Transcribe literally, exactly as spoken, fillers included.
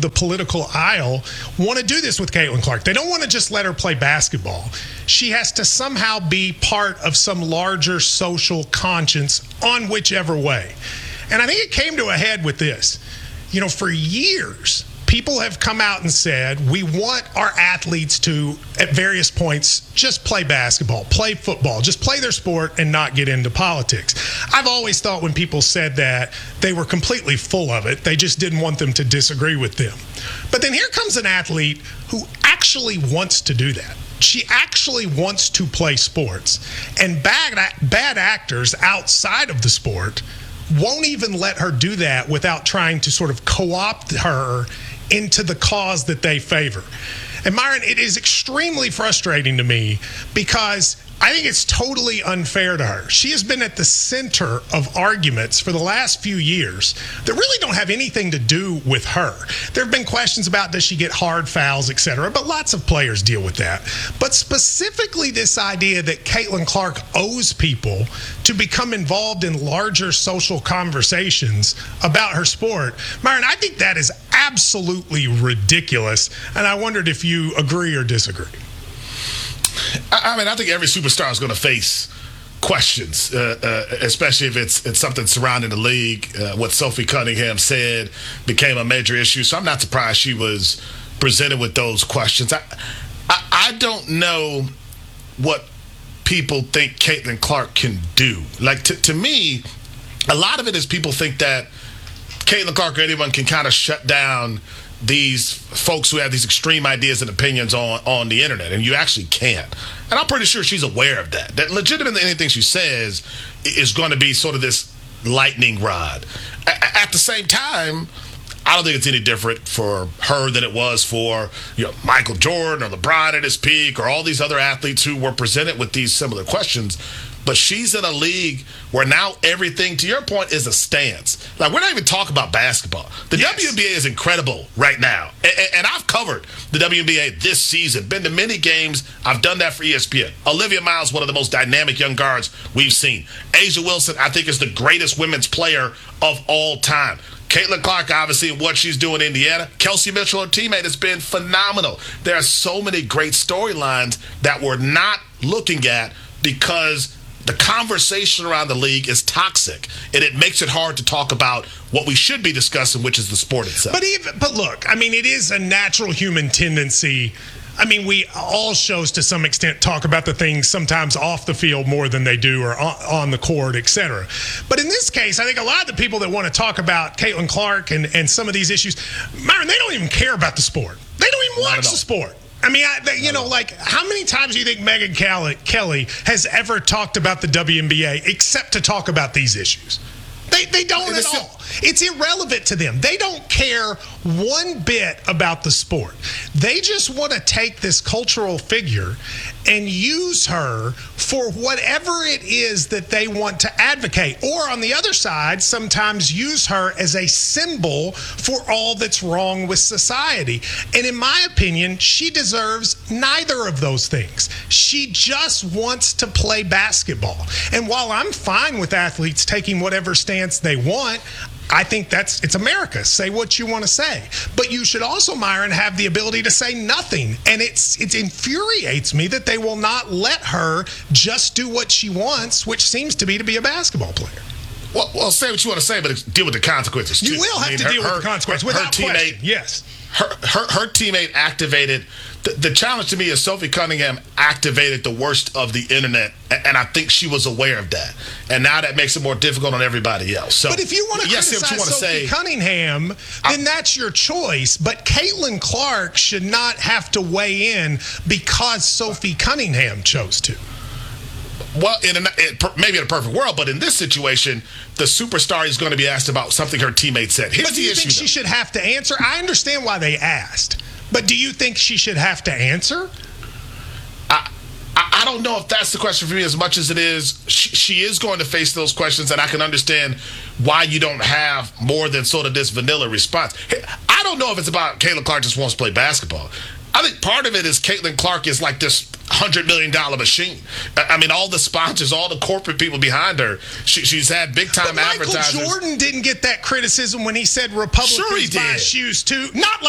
of the political aisle want to do this with Caitlin Clark. They don't want to just let her play basketball. She has to somehow be part of some larger social conscience on whichever way. And I think it came to a head with this. You know, for years, people have come out and said, we want our athletes to, at various points, just play basketball, play football, just play their sport and not get into politics. I've always thought when people said that, they were completely full of it. They just didn't want them to disagree with them. But then here comes an athlete who actually wants to do that. She actually wants to play sports. And bad, bad actors outside of the sport won't even let her do that without trying to sort of co-opt her into the cause that they favor. And Myron, it is extremely frustrating to me because I think it's totally unfair to her. She has been at the center of arguments for the last few years that really don't have anything to do with her. There have been questions about does she get hard fouls, et cetera, but lots of players deal with that. But specifically this idea that Caitlin Clark owes people to become involved in larger social conversations about her sport, Myron, I think that is absolutely ridiculous, and I wondered if you agree or disagree. I mean, I think every superstar is going to face questions, uh, uh, especially if it's it's something surrounding the league. Uh, what Sophie Cunningham said became a major issue, so I'm not surprised she was presented with those questions. I I, I don't know what people think Caitlin Clark can do. Like, to, to me, a lot of it is people think that Caitlin Clark or anyone can kind of shut down these folks who have these extreme ideas and opinions on, on the internet, and you actually can't. And I'm pretty sure she's aware of that. That legitimately anything she says is going to be sort of this lightning rod. A- at the same time, I don't think it's any different for her than it was for, you know, Michael Jordan or LeBron at his peak or all these other athletes who were presented with these similar questions. But she's in a league where now everything, to your point, is a stance. Like, we're not even talking about basketball. The yes. W N B A is incredible right now. And, and I've covered the W N B A this season, been to many games. I've done that for E S P N. Olivia Miles, one of the most dynamic young guards we've seen. A'ja Wilson, I think, is the greatest women's player of all time. Caitlin Clark, obviously, what she's doing in Indiana. Kelsey Mitchell, her teammate, has been phenomenal. There are so many great storylines that we're not looking at because the conversation around the league is toxic, and it makes it hard to talk about what we should be discussing, which is the sport itself. But even, but look, I mean, it is a natural human tendency. I mean, we all shows to some extent talk about the things sometimes off the field more than they do or on the court, et cetera. But in this case, I think a lot of the people that want to talk about Caitlin Clark and, and some of these issues, Myron, they don't even care about the sport. They don't even watch the sport. I mean, I, they, you know, like, how many times do you think Megyn Kelly, Kelly has ever talked about the W N B A except to talk about these issues? They they don't at all. It's irrelevant to them. They don't care one bit about the sport. They just want to take this cultural figure and use her for whatever it is that they want to advocate. Or on the other side, sometimes use her as a symbol for all that's wrong with society. And in my opinion, she deserves neither of those things. She just wants to play basketball. And while I'm fine with athletes taking whatever stance they want, I think that's, it's America. Say what you want to say. But you should also, Myron, have the ability to say nothing. And it's it infuriates me that they will not let her just do what she wants, which seems to be to be a basketball player. Well, well say what you want to say, but deal with the consequences, too. You will have I mean, to her, deal with her, the consequences, her, without her teammate, question. Yes. Her, her, her teammate activated, the, the challenge to me is Sophie Cunningham activated the worst of the internet, and, and I think she was aware of that. And now that makes it more difficult on everybody else. So, but if you want to yes, criticize you want to Sophie say, Cunningham, then I, that's your choice. But Caitlin Clark should not have to weigh in because Sophie Cunningham chose to. Well, in a, it, maybe in a perfect world, but in this situation, the superstar is going to be asked about something her teammate said. Here's but do the you issue, think she though. should have to answer? I understand why they asked, but do you think she should have to answer? I, I, I don't know if that's the question for me as much as it is. She, she is going to face those questions, and I can understand why you don't have more than sort of this vanilla response. I don't know if it's about Caitlin Clark just wants to play basketball. I think part of it is Caitlin Clark is like this one hundred million dollars machine. I mean, all the sponsors, all the corporate people behind her, she, she's had big-time but advertisers. Michael Jordan didn't get that criticism when he said Republicans Sure he buy did. shoes too. Not like